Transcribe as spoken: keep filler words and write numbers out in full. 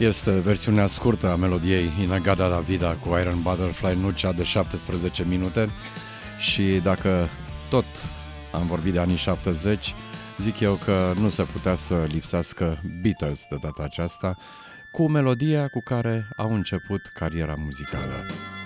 Este versiunea scurtă a melodiei Inagada la Vida cu Iron Butterfly, nu cea de șaptesprezece minute. Și dacă tot am vorbit de anii șaptezeci, zic eu că nu se putea să lipsească Beatles de data aceasta, cu melodia cu care au început cariera muzicală.